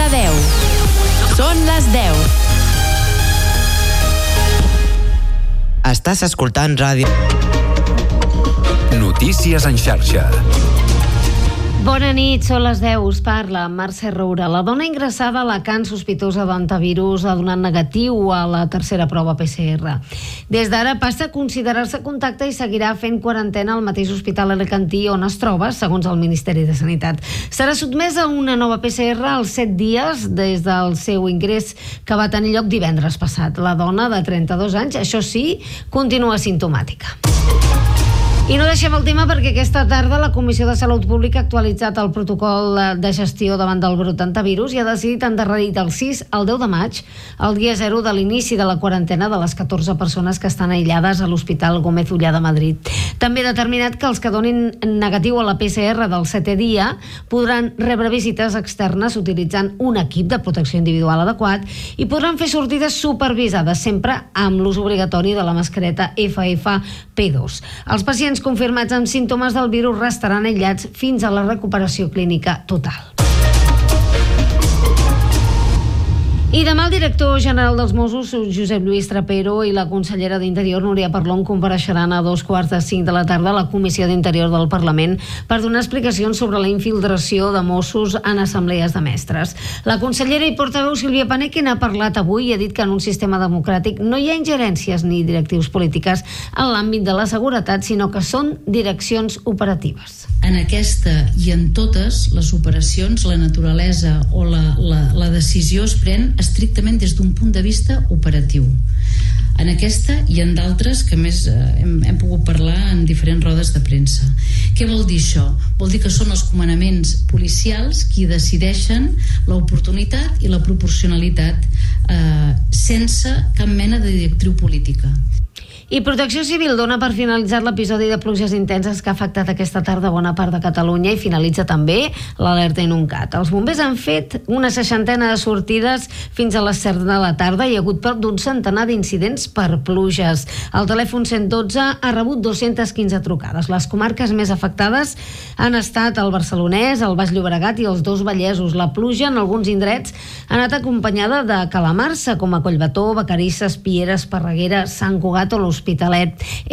de 10. Són les 10. Estàs escoltant ràdio. Notícies en xarxa. Bona nit, són les 10, us parla Mercè Roura. La dona ingressada a la Can sospitosa d'hantavirus ha donat negatiu a la tercera prova PCR. Des d'ara passa a considerar-se contacte i seguirà fent quarantena al mateix hospital alicantí on es troba, segons el Ministeri de Sanitat. Serà sotmesa a una nova PCR als 7 dies des del seu ingrés, que va tenir lloc divendres passat. La dona, de 32 anys, això sí, continua simptomàtica. I no deixem el tema perquè aquesta tarda la Comissió de Salut Pública ha actualitzat el protocol de gestió davant del brot d'hantavirus i ha decidit endarrerir del 6 al 10 de maig el dia 0 de l'inici de la quarantena de les 14 persones que estan aïllades a l'Hospital Gómez Ullà de Madrid. També ha determinat que els que donin negatiu a la PCR del 7è dia podran rebre visites externes utilitzant un equip de protecció individual adequat i podran fer sortides supervisades sempre amb l'ús obligatori de la mascareta FFP2. Els pacients confirmats amb símptomes del virus restaran aïllats fins a la recuperació clínica total. I demà el director general dels Mossos, Josep Lluís Trapero, i la consellera d'Interior, Núria Parlon, compareixeran a 2:45 de la tarda a la Comissió d'Interior del Parlament per donar explicacions sobre la infiltració de Mossos en assemblees de mestres. La consellera i portaveu Sílvia Paneque n'ha parlat avui i ha dit que en un sistema democràtic no hi ha ingerències ni directrius polítiques en l'àmbit de la seguretat, sinó que són direccions operatives. En aquesta i en totes les operacions, la naturalesa o la decisió es pren estrictament des d'un punt de vista operatiu. En aquesta i en d'altres que més hem pogut parlar en diferents rodes de premsa. Què vol dir això? Vol dir que són els comandaments policials qui decideixen l'oportunitat i la proporcionalitat sense cap mena de directriu política. I Protecció Civil dona per finalitzat l'episodi de pluges intenses que ha afectat aquesta tarda bona part de Catalunya i finalitza també l'alerta inundat. Els bombers han fet una 60ena de sortides fins a les 7 de la tarda i hi ha hagut prop d'un centenar d'incidents per pluges. El telèfon 112 ha rebut 215 trucades. Les comarques més afectades han estat el Barcelonès, el Baix Llobregat i els dos Vallesos. La pluja en alguns indrets ha anat acompanyada de calamarsa, com a Collbató, Vacarisses, Piera, Esparreguera, Sant Cugat o l'Hospitalet.